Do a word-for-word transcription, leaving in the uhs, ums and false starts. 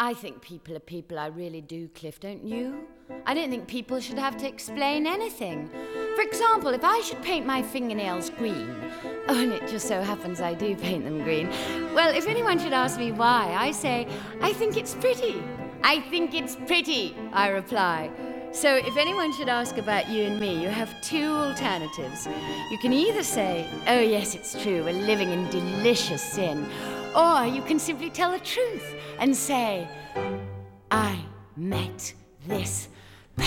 I think people are people, I really do, Cliff, don't you? I don't think people should have to explain anything. For example, if I should paint my fingernails green, oh, and it just so happens I do paint them green, well, if anyone should ask me why, I say, I think it's pretty. I think it's pretty, I reply. So if anyone should ask about you and me, you have two alternatives. You can either say, oh yes, it's true, we're living in delicious sin, or you can simply tell the truth and say, I met this